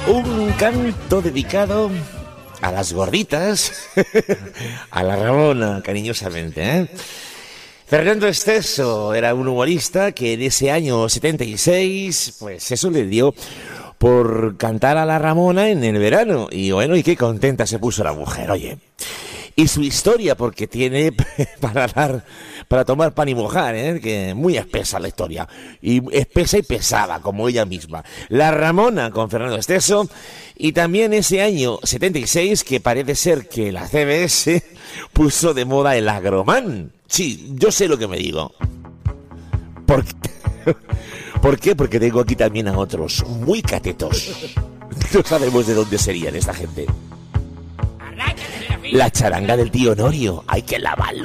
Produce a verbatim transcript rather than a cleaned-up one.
Un canto dedicado a las gorditas, a la Ramona, cariñosamente, ¿eh? Fernando Esteso era un humorista que en ese año setenta y seis, pues eso le dio por cantar a la Ramona en el verano. Y bueno, y qué contenta se puso la mujer, oye. Y su historia, porque tiene para dar, para tomar pan y mojar, ¿eh? Que muy espesa la historia. Y espesa y pesada, como ella misma. La Ramona con Fernando Esteso. Y también ese año setenta y seis, que parece ser que la C B S puso de moda el agromán. Sí, yo sé lo que me digo. ¿Por qué? ¿Por qué? Porque tengo aquí también a otros muy catetos. No sabemos de dónde serían esta gente. La charanga del tío Norio, hay que lavarlo.